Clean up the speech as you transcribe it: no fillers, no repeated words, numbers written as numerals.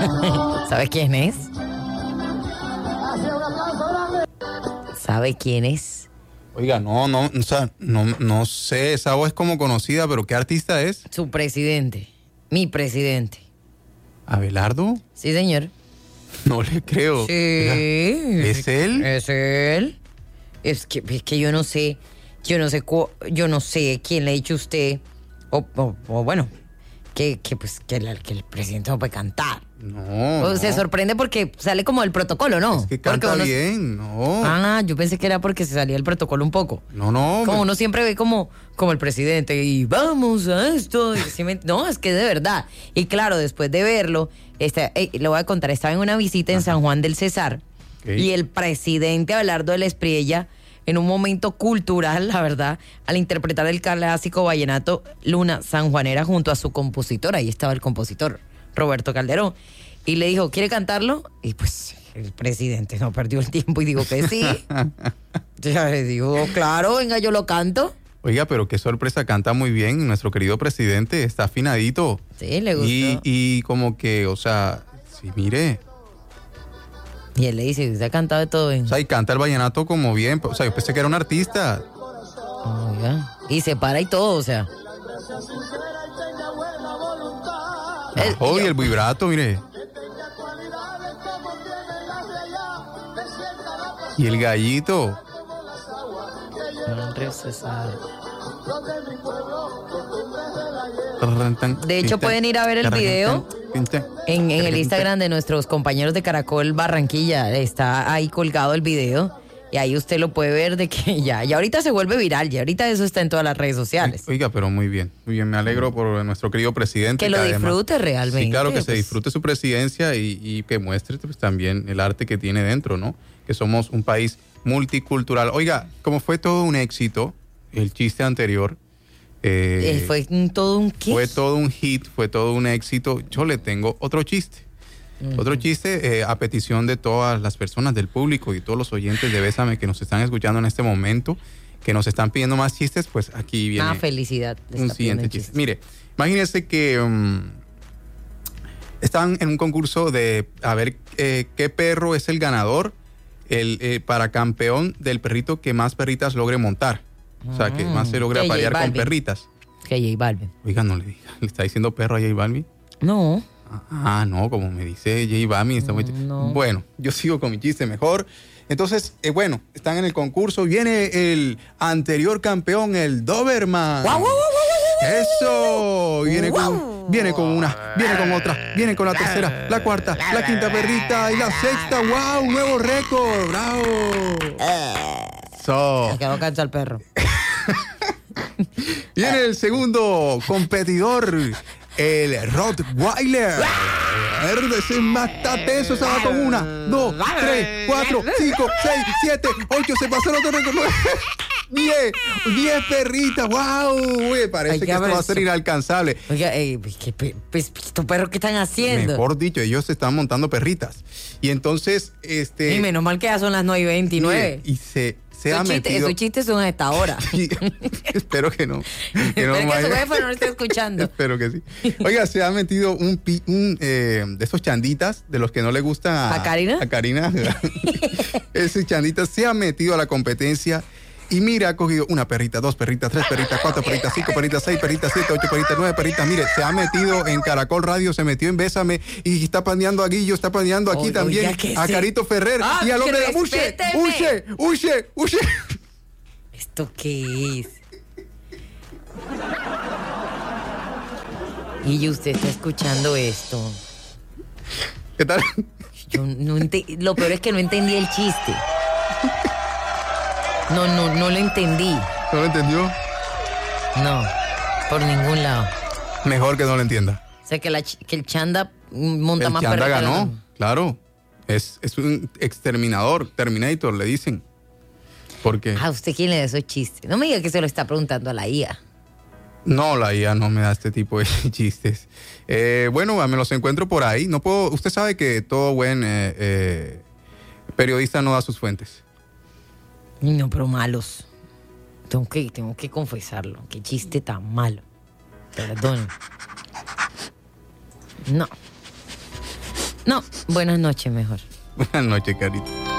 ¿Sabe quién es? ¿Sabe quién es? Oiga, o sea, no sé, esa voz es como conocida, pero ¿qué artista es? Su presidente. Mi presidente. ¿Abelardo? Sí, señor. No le creo. Sí. Oiga, ¿es él? Es él. Es que yo no sé. Yo no sé quién le ha dicho a usted. O bueno, que el presidente no puede cantar. No. Se sorprende porque sale como del protocolo, ¿no? Es que canta bien, no. Ah, yo pensé que era porque se salía del protocolo un poco. No. Como uno siempre ve como el presidente y vamos a esto. No, es que de verdad. Y claro, después de verlo, le voy a contar, estaba en una visita en San Juan del Cesar. Okay. Y el presidente Abelardo de la Espriella, en un momento cultural, la verdad, al interpretar el clásico vallenato Luna Sanjuanera junto a su compositor, ahí estaba el compositor, Roberto Calderón, y le dijo, ¿quiere cantarlo? Y pues el presidente no perdió el tiempo y dijo que sí. Ya le digo, claro, venga, yo lo canto. Oiga, pero qué sorpresa, canta muy bien. Nuestro querido presidente está afinadito. Sí, le gustó. Y como que, o sea, sí, mire. Y él le dice, usted ha cantado de todo bien. O sea, y canta el vallenato como bien. O sea, yo pensé que era un artista. Oiga, y se para y todo, o sea. Y el vibrato, mire. Y el gallito. De hecho, pueden ir a ver el video en el Instagram de nuestros compañeros de Caracol Barranquilla. Está ahí colgado el video. Y ahí usted lo puede ver de que ya ahorita se vuelve viral, ya ahorita eso está en todas las redes sociales. Oiga, pero muy bien, me alegro por nuestro querido presidente. Que lo disfrute además, realmente. Sí, claro, que se pues disfrute su presidencia y que muestre pues, también el arte que tiene dentro, ¿no? Que somos un país multicultural. Oiga, como fue todo un éxito, el chiste anterior. ¿Fue todo un qué? Fue todo un hit, fue todo un éxito. Yo le tengo otro chiste. Otro chiste a petición de todas las personas del público y todos los oyentes de Bésame que nos están escuchando en este momento, que nos están pidiendo más chistes, pues aquí viene felicidad. un siguiente chiste. Mire, imagínense que están en un concurso de a ver qué perro es el ganador para campeón del perrito que más perritas logre montar. O sea, que más se logre aparear con perritas. Que J Balvin. Oiga, no le diga. ¿Le está diciendo perro a J Balvin? No. No, como me dice J Balvin. No. Bueno, yo sigo con mi chiste mejor. Entonces, bueno, están en el concurso. Viene el anterior campeón, el Doberman. ¡Guau, guau, guau! ¡Eso! Viene con una, viene con otra, viene con la tercera, la cuarta, la quinta perrita y la sexta. ¡Wow! ¡Nuevo récord! ¡Bravo! Se quedó cansa el perro. Viene el segundo competidor, el Rottweiler. Ese más tateso, se va con 1, 2, 3, 4, 5, 6, 7, 8, se pasó el otro récord. 10 perritas, wow, parece que esto va a ser inalcanzable. Oiga, ¿estos perros qué están haciendo? Mejor dicho, ellos se están montando perritas. Y entonces, Y menos mal que ya son las 9:29. Y se ha metido. Esos chistes son a esta hora. Espero que no. Espero que su jefe no lo esté escuchando. Espero que sí. Oiga, se ha metido un de esos chanditas de los que no le gusta a Karina. A Karina. Ese chandita se ha metido a la competencia. Y mira, ha cogido 1 perrita, 2 perritas, 3 perritas, 4 perritas, 5 perritas, 6 perritas, 7, 8 perritas, 9 perritas. Mire, se ha metido en Caracol Radio, se metió en Bésame y está paneando a Guillo, está paneando aquí también a Carito Ferrer y al hombre de Uche. ¿Esto qué es? Y usted está escuchando esto. ¿Qué tal? Yo lo peor es que no entendí el chiste. No lo entendí. ¿No lo entendió? No, por ningún lado. Mejor que no lo entienda. O sea, que el chanda monta más perros. El chanda ganó, claro. Es un exterminador, Terminator, le dicen. ¿Por qué? ¿Usted quién le da esos chistes? No me diga que se lo está preguntando a la IA. No, la IA no me da este tipo de chistes. Bueno, me los encuentro por ahí. No puedo. Usted sabe que todo buen periodista no da sus fuentes. No, pero malos. Tengo que confesarlo. Qué chiste tan malo. Perdón. No. No, buenas noches mejor. Buenas noches, Carita.